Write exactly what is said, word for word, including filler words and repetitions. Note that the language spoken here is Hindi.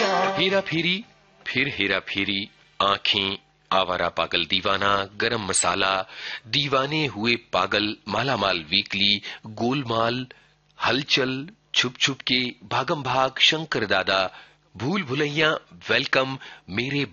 हेरा फेरी, फिर हेरा फेरी, आंखें, आवारा पागल दीवाना, गरम मसाला, दीवाने हुए पागल, मालामाल वीकली, गोलमाल, हलचल, छुप छुप के, भागम भाग, शंकर दादा, भूल भुलैया, वेलकम, मेरे